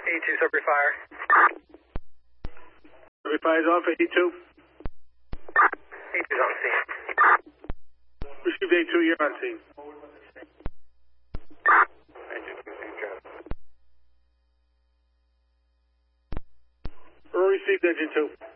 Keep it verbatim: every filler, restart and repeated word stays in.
E two, Subway Fire. Subway Fire is on for E two. E two's on scene. Received A two, you're on scene. Received engine two.